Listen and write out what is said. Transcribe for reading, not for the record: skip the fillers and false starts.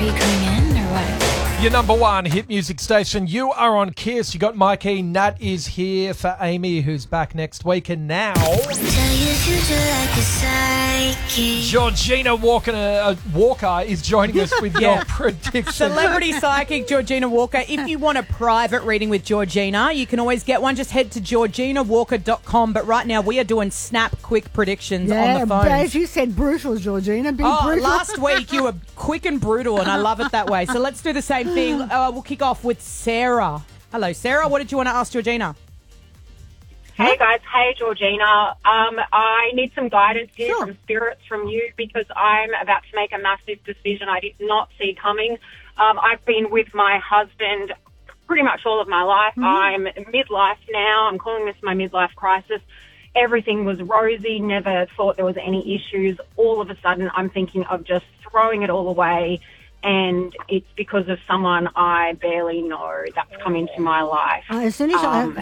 Are you coming in or what? Your number one hit music station. You are on Kiss. You got Mikey. Nat is here for Amy, who's back next week. And now, Georgina Walker is joining us with your prediction. Celebrity psychic Georgina Walker. If you want a private reading with Georgina, you can always get one. Just head to georginawalker.com. But right now, we are doing snap quick predictions on the phone. As you said, brutal, Georgina. Brutal. Last week you were quick and brutal, and I love it that way. So let's do the same thing. We'll kick off with Sarah. Hello, Sarah. What did you want to ask Georgina? Hey, guys. Hey, Georgina. I need some guidance here from spirits from you because I'm about to make a massive decision I did not see coming. I've been with my husband pretty much all of my life. Mm-hmm. I'm midlife now. I'm calling this my midlife crisis. Everything was rosy, never thought there was any issues. All of a sudden, I'm thinking of just throwing it all away, and it's because of someone I barely know that's come into my life. As soon as